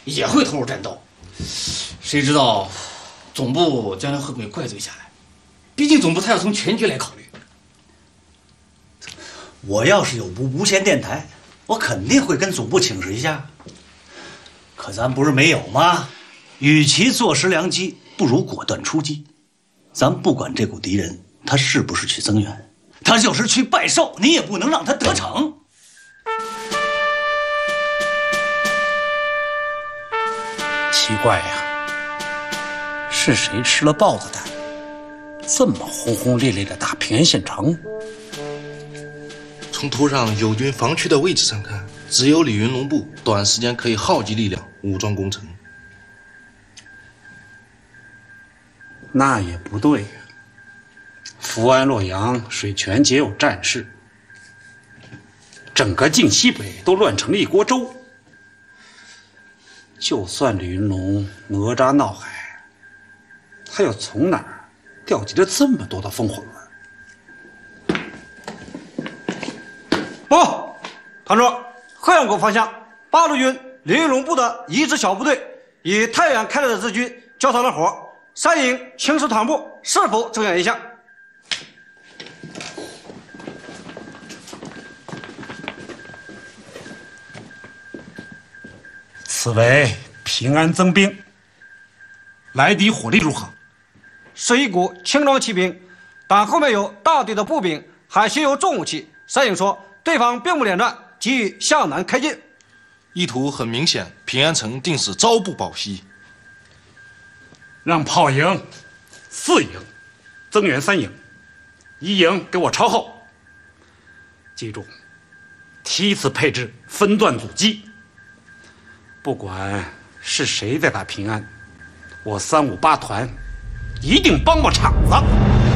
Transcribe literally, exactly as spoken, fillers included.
也会投入战斗。谁知道总部将来会不会怪罪下来？毕竟总部他要从全局来考虑。 我要是有部无线电台，我肯定会跟总部请示一下。可咱不是没有吗？与其坐失良机，不如果断出击。咱不管这股敌人他是不是去增援，他就是去拜寿，你也不能让他得逞。 奇怪呀，是谁吃了豹子胆，这么轰轰烈烈的打平安县城？ 从图上友军防区的位置上看，只有李云龙部短时间可以耗集力量武装攻城。 那也不对呀，福安、洛阳、水泉皆有战事，整个晋西北都乱成了一锅粥。就算李云龙哪吒闹海，他又从哪儿调集了这么多的风火轮？ 报，团主，河阳沟方向八路军李云龙部的一支小部队与太原开来的日军交上了火，三营青师团部是否增援一下？ 此为平安增兵，来敌火力如何？ 是一股轻装骑兵，但后面有大队的步兵，还携有重武器。三营说对方并不连战，急于向南开进。 意图很明显，平安城定是朝不保夕。 让炮营、四营增援三营，一营给我抄后。记住，梯次配置，分段阻击。不管是谁在打平安，我三五八团一定帮帮场子。